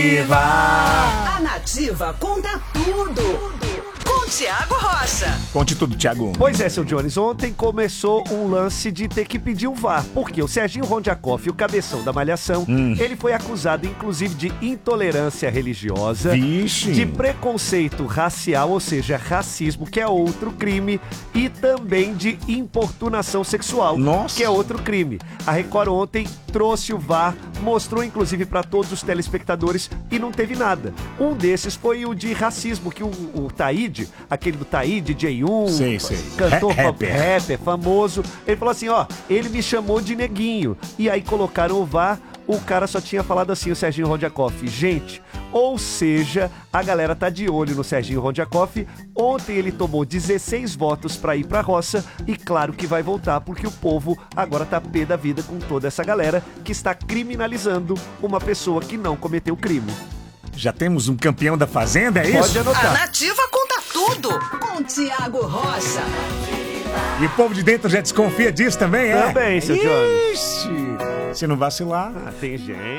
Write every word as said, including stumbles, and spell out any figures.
A Nativa conta tudo. Com Tiago Rocha. Conte tudo, Tiago. Pois é, seu Jones, ontem começou um lance de ter que pedir o V A R, porque o Serginho Rondiakoff, o cabeção da Malhação, hum. ele foi acusado, inclusive, de intolerância religiosa, Vixe. de preconceito racial, ou seja, racismo, que é outro crime, e também de importunação sexual, Nossa. que é outro crime. A Record ontem trouxe o V A R, mostrou, inclusive, para todos os telespectadores, e não teve nada. Um desses foi o de racismo, que o, o Taíde, aquele do Taíde, J um, sei, sei. cantor Ra- rapper. rapper, famoso, ele falou assim, ó, ele me chamou de neguinho. E aí colocaram o V A R, o cara só tinha falado assim, o Serginho Rondiakoff, gente, ou seja, a galera tá de olho no Serginho Rondiakoff. Ontem ele tomou dezesseis votos pra ir pra roça e claro que vai voltar, porque o povo agora tá pé da vida com toda essa galera que está criminalizando uma pessoa que não cometeu crime. Já temos um campeão da Fazenda, é isso? Pode anotar. A Nativa conta tudo. Com Tiago Rocha. E o povo de dentro já desconfia disso também, é? Também, seu Jones. Ixi, se não vacilar... Ah, tem gente.